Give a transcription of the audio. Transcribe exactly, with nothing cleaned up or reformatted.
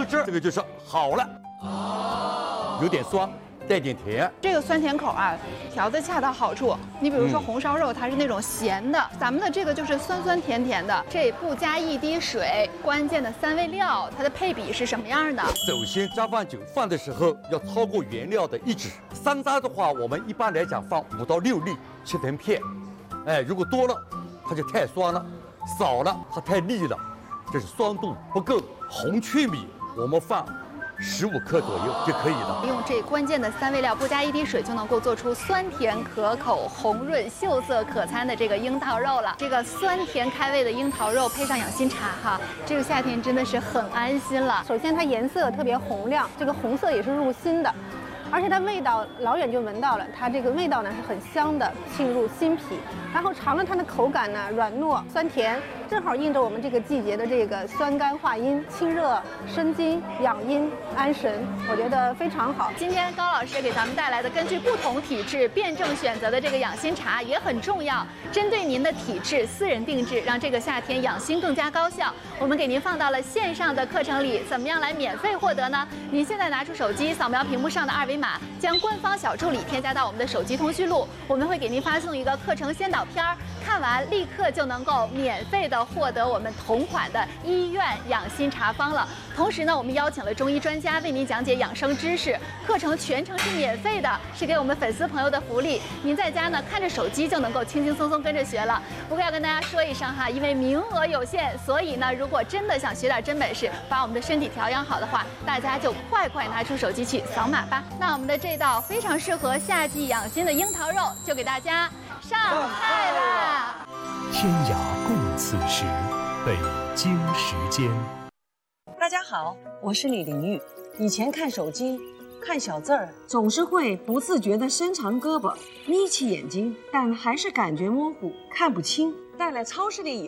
滋滋，这个就是好了。哦，有点酸，带点甜。 这个酸甜口啊，调的恰到好处。你比如说红烧肉，它是那种咸的，咱们的这个就是酸酸甜甜的，这不加一滴水。关键的三味料，它的配比是什么样的？ 首先加放酒放的时候要超过原料的一指。山楂的话，我们一般来讲放五到六粒，切成片。哎，如果多了，它就太酸了；少了，它太腻了。这是酸度不够。红曲米我们放十五克左右就可以了。 用这关键的三味料，不加一滴水就能够做出酸甜可口、红润秀色可餐的这个樱桃肉了。这个酸甜开胃的樱桃肉配上养心茶哈，这个夏天真的是很安心了。 首先它颜色特别红亮，这个红色也是入心的，而且它味道老远就闻到了，它这个味道呢是很香的，沁入心脾。然后尝了它的口感呢，软糯酸甜，正好应着我们这个季节的这个酸甘化阴、清热生津、养阴安神，我觉得非常好。 今天高老师给咱们带来的根据不同体质辩证选择的这个养心茶也很重要，针对您的体质私人定制，让这个夏天养心更加高效。我们给您放到了线上的课程里，怎么样来免费获得呢？您现在拿出手机，扫描屏幕上的二维码，将官方小助理添加到我们的手机通讯录，我们会给您发送一个课程先导片儿，看完立刻就能够免费的获得我们同款的医院养心茶方了。同时呢，我们邀请了中医专家为您讲解养生知识，课程全程是免费的，是给我们粉丝朋友的福利。您在家呢看着手机就能够轻轻松松跟着学了。不过要跟大家说一声哈，因为名额有限，所以呢，如果真的想学点真本事，把我们的身体调养好的话，大家就快快拿出手机去扫码吧。那我们的这道非常适合夏季养心的樱桃肉，就给大家上菜啦！ 天涯共此时，北京时间。 大家好，我是李玲玉。以前看手机看小字儿，总是会不自觉地伸长胳膊，眯起眼睛，但还是感觉模糊，看不清。带来超视力以